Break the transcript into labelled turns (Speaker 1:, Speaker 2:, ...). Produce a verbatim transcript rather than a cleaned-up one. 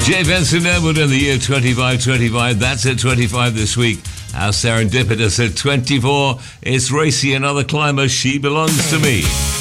Speaker 1: Jay Benson Edward in the year twenty-five twenty-five. That's at twenty-five this week. Our serendipitous at twenty-four. It's Racy, Another Climber. She Belongs to Me.